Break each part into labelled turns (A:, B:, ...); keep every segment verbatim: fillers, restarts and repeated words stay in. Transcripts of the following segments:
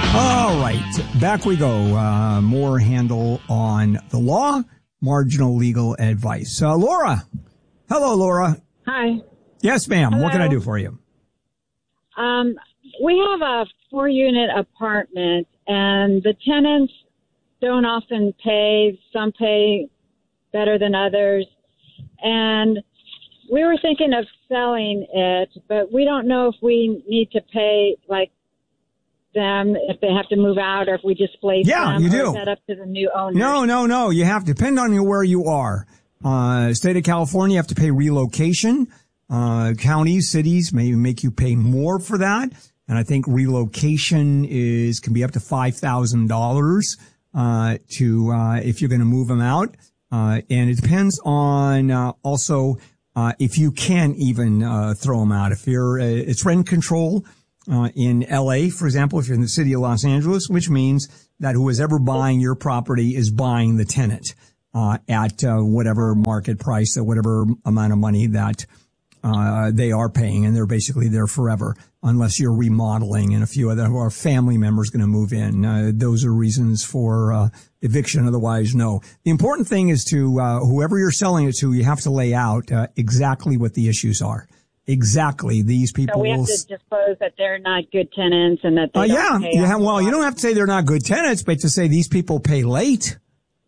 A: All right, back we go. Uh, more handle on the law, marginal legal advice. Uh, Laura. Hello, Laura.
B: Hi.
A: Yes, ma'am.
B: Hello.
A: What can I do for you?
B: Um, we have a four-unit apartment, and the tenants don't often pay. Some pay better than others. And we were thinking of selling it, but we don't know if we need to pay, like, them if they have to move out or if we displace
A: yeah,
B: them.
A: you do.
B: Or is that up to the new owner?
A: No, no, no. You have to depend on where you are. Uh, state of California, you have to pay relocation. Uh, counties, cities may make you pay more for that. And I think relocation is, can be up to five thousand dollars, uh, to, uh, if you're going to move them out. Uh, and it depends on, uh, also, uh, if you can even, uh, throw them out. If you're, uh, it's rent control. Uh, in L A, for example, if you're in the city of Los Angeles, which means that who is ever buying your property is buying the tenant, uh, at, uh, whatever market price, at whatever amount of money that, uh, they are paying. And they're basically there forever unless you're remodeling and a few other, or family members going to move in. Uh, those are reasons for, uh, eviction. Otherwise, no. The important thing is to, uh, whoever you're selling it to, you have to lay out, uh, exactly what the issues are. Exactly. These people
B: So we have
A: will
B: to disclose that they're not good tenants and that they
A: uh,
B: don't
A: yeah,
B: pay.
A: yeah. Well, you don't have to say they're not good tenants, but to say these people pay late,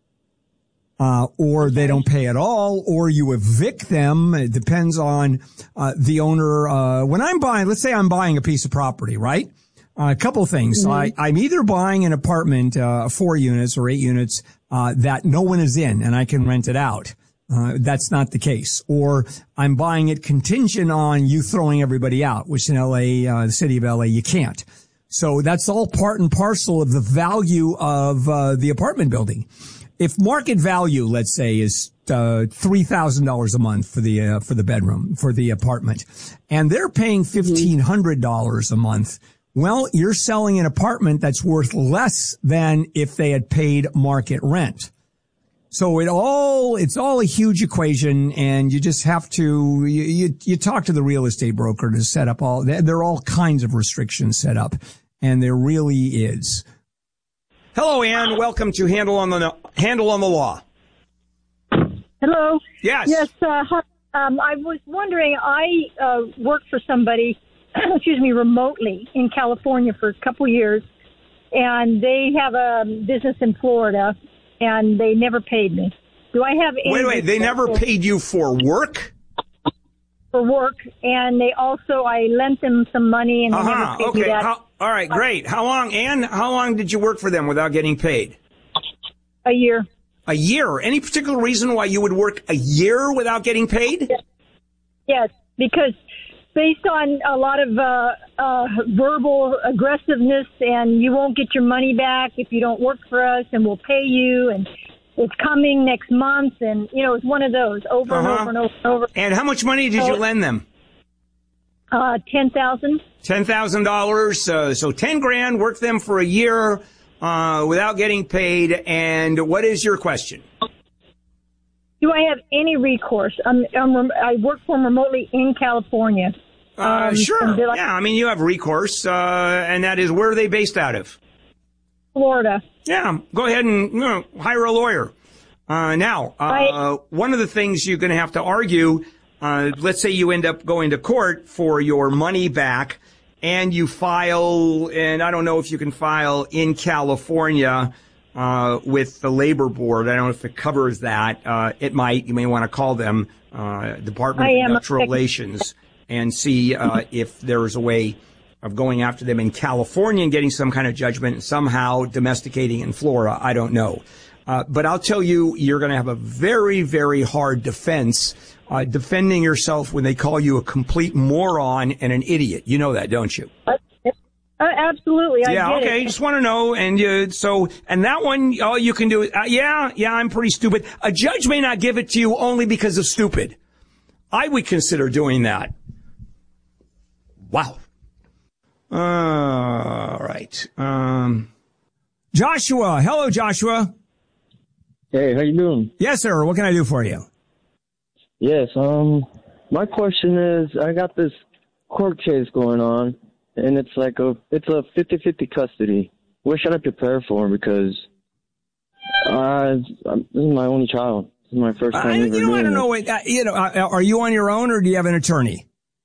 A: uh, or they don't pay at all, or you evict them. It depends on, uh, the owner. Uh, when I'm buying, let's say I'm buying a piece of property, right? Uh, a couple of things. Mm-hmm. I, I'm either buying an apartment, uh, four units or eight units, uh, that no one is in and I can rent it out. Uh, that's not the case. Or I'm buying it contingent on you throwing everybody out, which in L A, uh, the city of L A, you can't. So that's all part and parcel of the value of, uh, the apartment building. If market value, let's say, is, uh, three thousand dollars a month for the, uh, for the bedroom, for the apartment, and they're paying fifteen hundred dollars a month, well, you're selling an apartment that's worth less than if they had paid market rent. So it all, it's all a huge equation, and you just have to, you, you, you talk to the real estate broker to set up all, there are all kinds of restrictions set up, and there really is. Hello, Ann. Welcome to Handle on the, Handle on the Law.
C: Hello.
A: Yes.
C: Yes, uh, um, I was wondering, I, uh, worked for somebody, excuse me, remotely in California for a couple years, and they have a business in Florida. And they never paid me. Do I have any...
A: Wait, wait, they never paid you for work?
C: For work, and they also, I lent them some money, and they
A: uh-huh.
C: never paid
A: okay.
C: me that.
A: How, all right, great. How long, Ann, how long did you work for them without getting paid?
C: A year.
A: A year? Any particular reason why you would work a year without getting paid?
C: Yes, yes, because based on a lot of uh, uh, verbal aggressiveness, and you won't get your money back if you don't work for us, and we'll pay you, and it's coming next month, and, you know, it's one of those over
A: uh-huh.
C: and over and over and over.
A: And how much money did
C: so,
A: you lend them?
C: Uh, ten thousand dollars.
A: ten thousand dollars. Uh, so ten grand, worked them for a year uh, without getting paid. And what is your question?
C: Do I have any recourse? I'm, I'm, I work for them remotely in California.
A: Uh,
C: um,
A: sure.
C: Like,
A: yeah, I mean, you have recourse, uh, and that is, where are they based out of?
C: Florida.
A: Yeah, go ahead and, you know, hire a lawyer. Uh, now, uh,
C: I,
A: one of the things you're going to have to argue, uh, let's say you end up going to court for your money back, and you file, and I don't know if you can file in California, uh, with the labor board. I don't know if it covers that. Uh, it might. You may want to call them, uh, Department
C: I
A: of
C: am
A: Industrial
C: a-
A: Relations, and see, uh, if there's a way of going after them in California and getting some kind of judgment and somehow domesticating in Florida. I don't know. Uh, but I'll tell you, you're going to have a very, very hard defense, uh, defending yourself when they call you a complete moron and an idiot. You know that, don't you?
C: Uh, absolutely. I
A: yeah,
C: get
A: okay.
C: It.
A: Just want to know. And uh, so, and that one, all you can do is, uh, yeah, yeah, I'm pretty stupid. A judge may not give it to you only because of stupid. I would consider doing that. Wow. Uh, all right. Um, Joshua. Hello, Joshua.
D: Hey, how you doing?
A: Yes, sir. What can I do for you?
D: Yes, um, my question is, I got this court case going on, and it's like a, it's a fifty-fifty custody. what should I prepare for? Because uh, this is my only child. This is my first time.
A: Uh,
D: ever
A: you know, I don't
D: doing
A: know.
D: it.
A: Uh, you know, uh, are you on your own or do you have an attorney?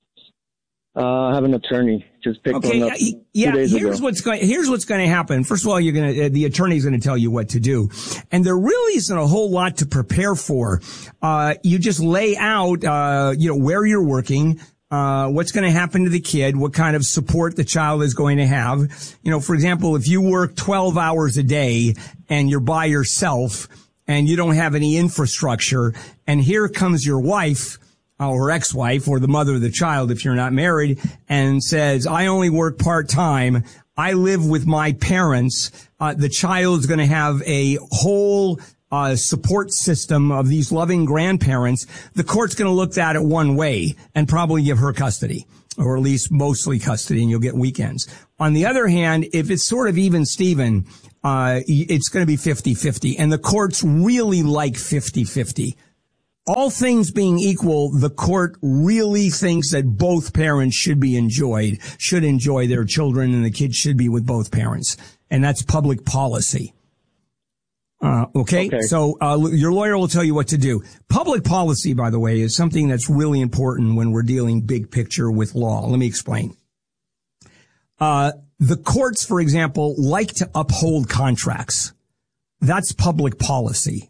D: Uh, I have an attorney. Just picked
A: Okay,
D: one up
A: uh, yeah.
D: two days
A: here's
D: ago.
A: what's going. Here's what's going to happen. First of all, you're going to. Uh, the attorney's going to tell you what to do, and there really isn't a whole lot to prepare for. Uh, you just lay out, uh, you know, where you're working. Uh, what's going to happen to the kid, what kind of support the child is going to have. You know, for example, if you work twelve hours a day and you're by yourself and you don't have any infrastructure, and here comes your wife or ex-wife or the mother of the child if you're not married and says, I only work part-time, I live with my parents, uh, the child's going to have a whole Uh, support system of these loving grandparents, the court's going to look at it one way and probably give her custody, or at least mostly custody, and you'll get weekends. On the other hand, if it's sort of even Steven, uh, it's going to be fifty-fifty, and the courts really like fifty-fifty. All things being equal, the court really thinks that both parents should be enjoyed, should enjoy their children, and the kids should be with both parents. And that's public policy. Uh, okay? okay. So, uh, your lawyer will tell you what to do. Public policy, by the way, is something that's really important when we're dealing big picture with law. Let me explain. Uh, the courts, for example, like to uphold contracts. That's public policy.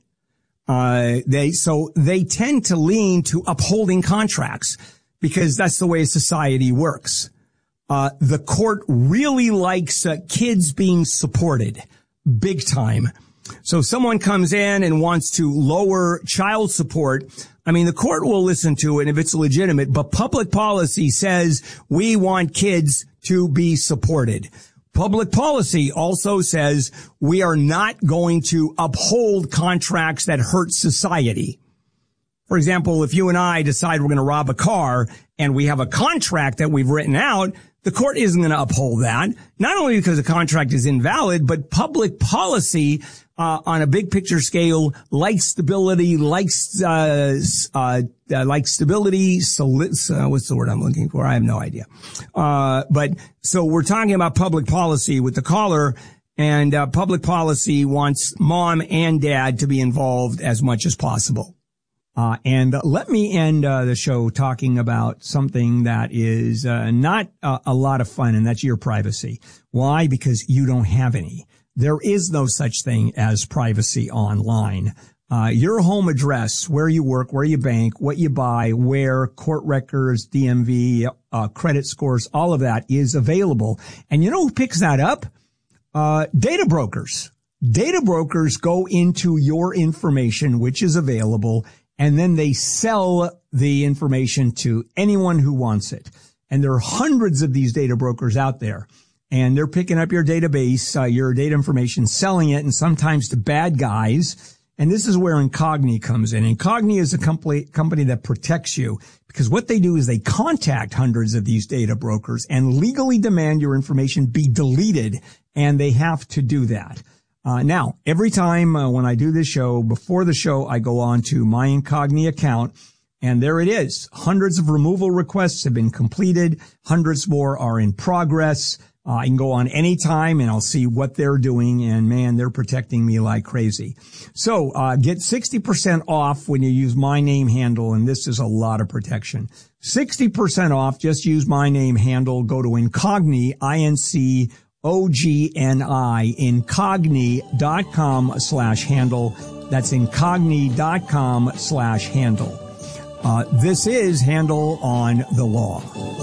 A: Uh, they, so they tend to lean to upholding contracts because that's the way society works. Uh, the court really likes uh, kids being supported big time. So someone comes in and wants to lower child support. I mean, the court will listen to it if it's legitimate, but public policy says we want kids to be supported. Public policy also says we are not going to uphold contracts that hurt society. For example, if you and I decide we're going to rob a car and we have a contract that we've written out, the court isn't going to uphold that, not only because the contract is invalid, but public policy uh, on a big picture scale likes stability, likes uh, uh, uh like stability. Soli- uh, what's the word I'm looking for? I have no idea. Uh, but so we're talking about public policy with the caller, and uh, public policy wants mom and dad to be involved as much as possible. Uh, and uh, let me end uh, the show talking about something that is uh, not uh, a lot of fun, and that's your privacy. Why? Because you don't have any. There is no such thing as privacy online. Uh, your home address, where you work, where you bank, what you buy, where, court records, D M V, uh, credit scores, all of that is available. And you know who picks that up? Uh, data brokers. Data brokers go into your information, which is available, and then they sell the information to anyone who wants it. And there are hundreds of these data brokers out there. And they're picking up your database, uh, your data information, selling it, and sometimes to bad guys. And this is where Incogni comes in. Incogni is a company, company that protects you, because what they do is they contact hundreds of these data brokers and legally demand your information be deleted. And they have to do that. Uh, now, every time uh, when I do this show, before the show, I go on to my Incogni account, and there it is. Hundreds of removal requests have been completed. Hundreds more are in progress. Uh, I can go on any time and I'll see what they're doing, and man, they're protecting me like crazy. So, uh, get sixty percent off when you use my name handle, and this is a lot of protection. sixty percent off, just use my name handle, go to Incogni, I N C O G N I, incogni.com slash handle. That's incogni.com slash handle. Uh, this is Handle on the Law.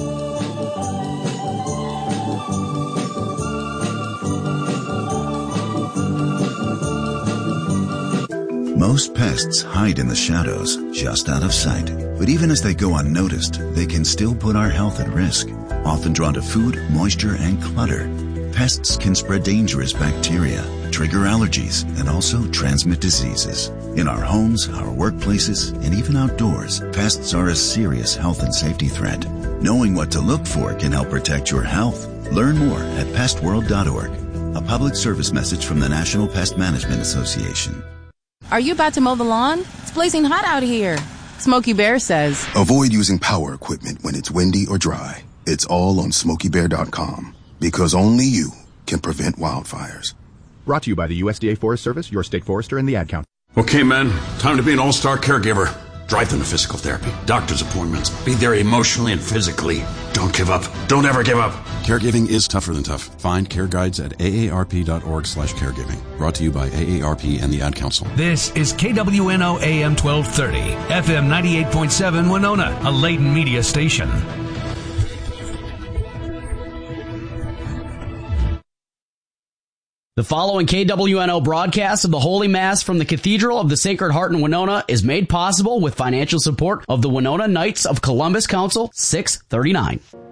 E: Most pests hide in the shadows, just out of sight. But even as they go unnoticed, they can still put our health at risk. Often drawn to food, moisture, and clutter, pests can spread dangerous bacteria, trigger allergies, and also transmit diseases. In our homes, our workplaces, and even outdoors, pests are a serious health and safety threat. Knowing what to look for can help protect your health. Learn more at pest world dot org. A public service message from the National Pest Management Association.
F: Are you about to mow the lawn? It's blazing hot out here. Smokey Bear says,
G: avoid using power equipment when it's windy or dry. It's all on smokey bear dot com. Because only you can prevent wildfires.
H: Brought to you by the U S D A Forest Service, your state forester, and the Ad Council.
I: Okay, men, time to be an all-star caregiver. Drive them to physical therapy, doctor's appointments. Be there emotionally and physically. Don't give up. Don't ever give up.
J: Caregiving is tougher than tough. Find care guides at A A R P dot org slash caregiving. Brought to you by A A R P and the Ad Council.
K: This is K W N O A M twelve thirty, F M ninety-eight point seven Winona, a Layton media station.
L: The following K W N O broadcast of the Holy Mass from the Cathedral of the Sacred Heart in Winona is made possible with financial support of the Winona Knights of Columbus Council six thirty-nine.